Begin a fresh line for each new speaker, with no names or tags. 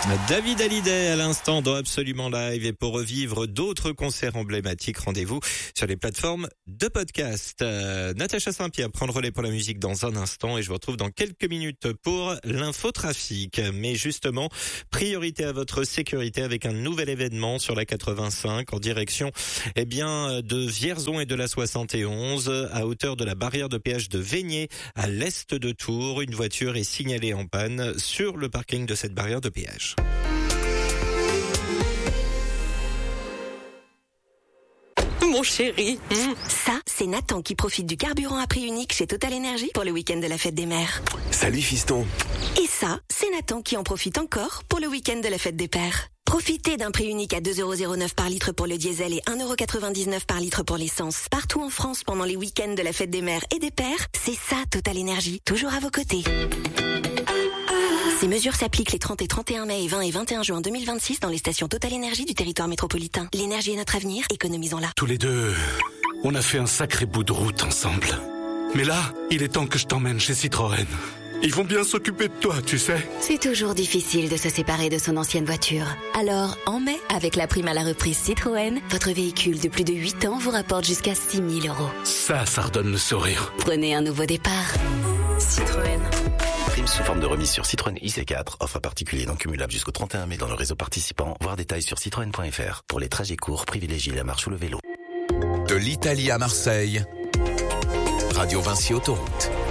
David Hallyday à l'instant dans Absolument Live, et pour revivre d'autres concerts emblématiques, rendez-vous sur les plateformes de podcast. Natacha Saint-Pierre prend le relais pour la musique dans un instant et je vous retrouve dans quelques minutes pour l'infotrafic. Mais justement, priorité à votre sécurité avec un nouvel événement sur la 85 en direction de Vierzon et de la 71 à hauteur de la barrière de péage de Vénier à l'est de Tours. Une voiture est signalée en panne sur le parking de cette barrière de péage.
Mon chéri.
Ça, c'est Nathan qui profite du carburant à prix unique chez Total Energy pour le week-end de la fête des mères.
Salut fiston.
Et ça, c'est Nathan qui en profite encore pour le week-end de la fête des pères. Profitez d'un prix unique à 2,09€ par litre pour le diesel et 1,99€ par litre pour l'essence. Partout en France pendant les week-ends de la fête des mères et des pères, c'est ça Total Energy, toujours à vos côtés. Ces mesures s'appliquent les 30 et 31 mai et 20 et 21 juin 2026 dans les stations Total Energy du territoire métropolitain. L'énergie est notre avenir, économisons-la.
Tous les deux, on a fait un sacré bout de route ensemble. Mais là, il est temps que je t'emmène chez Citroën. Ils vont bien s'occuper de toi, tu sais.
C'est toujours difficile de se séparer de son ancienne voiture. Alors, en mai, avec la prime à la reprise Citroën, votre véhicule de plus de 8 ans vous rapporte jusqu'à 6 000 €.
Ça redonne le sourire.
Prenez un nouveau départ.
Citroën.
Prime sous forme de remise sur Citroën IC4. Offre particulier non cumulable jusqu'au 31 mai dans le réseau participant. Voir détails sur citroën.fr. Pour les trajets courts, privilégiez la marche ou le vélo.
De l'Italie à Marseille, Radio Vinci Autoroute.